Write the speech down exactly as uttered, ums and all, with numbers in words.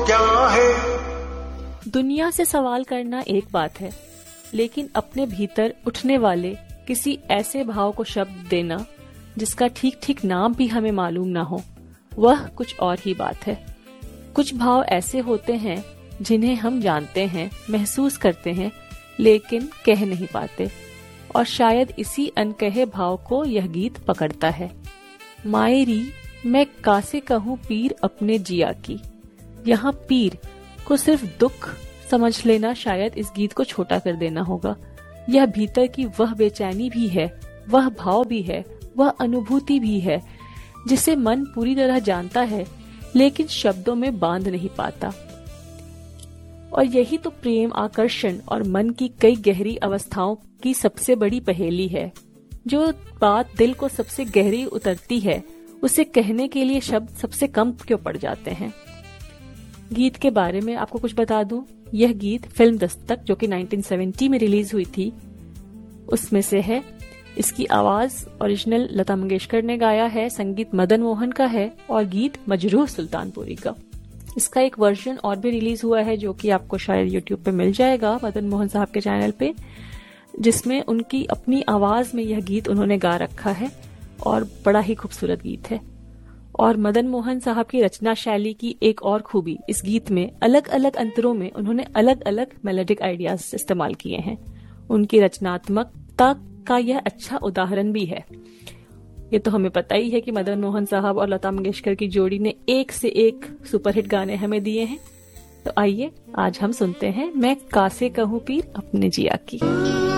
क्या है। दुनिया से सवाल करना एक बात है, लेकिन अपने भीतर उठने वाले किसी ऐसे भाव को शब्द देना जिसका ठीक ठीक नाम भी हमें मालूम ना हो, वह कुछ और ही बात है। कुछ भाव ऐसे होते हैं जिन्हें हम जानते हैं, महसूस करते हैं, लेकिन कह नहीं पाते, और शायद इसी अनकहे भाव को यह गीत पकड़ता है। मायरी मैं कासे कहूँ पीर अपने जिया की। यहाँ पीर को सिर्फ दुख समझ लेना शायद इस गीत को छोटा कर देना होगा। यह भीतर की वह बेचैनी भी है, वह भाव भी है, वह अनुभूति भी है जिसे मन पूरी तरह जानता है लेकिन शब्दों में बांध नहीं पाता। और यही तो प्रेम, आकर्षण और मन की कई गहरी अवस्थाओं की सबसे बड़ी पहेली है। जो बात दिल को सबसे गहरी उतरती है उसे कहने के लिए शब्द सबसे कम क्यों पड़ जाते हैं। गीत के बारे में आपको कुछ बता दूं, यह गीत फिल्म दस्तक जो कि उन्नीस सौ सत्तर में रिलीज हुई थी उसमें से है। इसकी आवाज ओरिजिनल लता मंगेशकर ने गाया है, संगीत मदन मोहन का है और गीत मजरूह सुल्तानपुरी का। इसका एक वर्जन और भी रिलीज हुआ है जो कि आपको शायद यूट्यूब पे मिल जाएगा, मदन मोहन साहब के चैनल पे, जिसमें उनकी अपनी आवाज में यह गीत उन्होंने गा रखा है और बड़ा ही खूबसूरत गीत है। और मदन मोहन साहब की रचना शैली की एक और खूबी, इस गीत में अलग अलग अंतरों में उन्होंने अलग अलग मेलोडिक आइडियाज इस्तेमाल किए हैं। उनकी रचनात्मकता का यह अच्छा उदाहरण भी है। ये तो हमें पता ही है कि मदन मोहन साहब और लता मंगेशकर की जोड़ी ने एक से एक सुपरहिट गाने हमें दिए हैं। तो आइए आज हम सुनते हैं मैं कासे कहूँ पीर अपने जिया की।